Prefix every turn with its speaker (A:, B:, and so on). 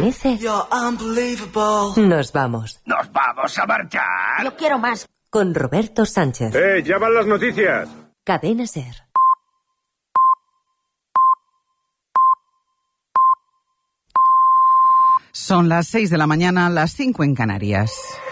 A: amanece, nos vamos.
B: ¡Nos vamos a marchar!
C: Yo quiero más.
A: Con Roberto Sánchez.
D: Ya van las noticias.
A: Cadena SER.
E: Son las 6 de la mañana, las 5 en Canarias.